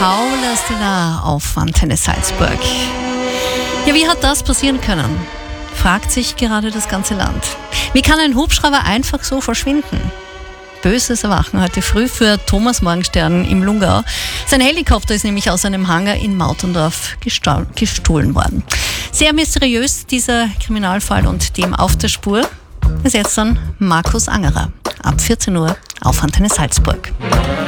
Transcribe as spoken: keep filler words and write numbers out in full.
Paula Stellar auf Antenne Salzburg. Ja, wie hat das passieren können? Fragt sich gerade das ganze Land. Wie kann ein Hubschrauber einfach so verschwinden? Böses Erwachen heute früh für Thomas Morgenstern im Lungau. Sein Helikopter ist nämlich aus einem Hangar in Mautendorf gestohlen worden. Sehr mysteriös dieser Kriminalfall und dem auf der Spur ist jetzt dann Markus Angerer. Ab vierzehn Uhr auf Antenne Salzburg.